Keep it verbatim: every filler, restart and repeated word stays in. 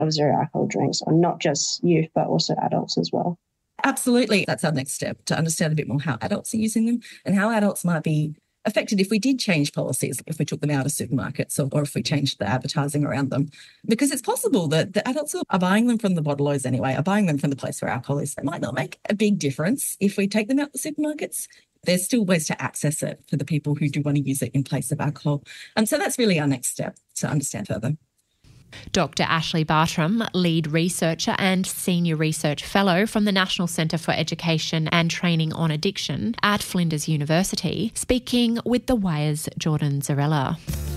of zero alcohol drinks on not just youth, but also adults as well. Absolutely. That's our next step, to understand a bit more how adults are using them and how adults might be affected if we did change policies, if we took them out of supermarkets or, or if we changed the advertising around them. Because it's possible that the adults who are buying them from the bottle-os anyway, are buying them from the place where alcohol is. It might not make a big difference if we take them out of the supermarkets. There's still ways to access it for the people who do want to use it in place of alcohol. And so that's really our next step, to understand further. Doctor Ashley Bartram, lead researcher and senior research fellow from the National Centre for Education and Training on Addiction at Flinders University, speaking with The Wire's Jordan Zarella.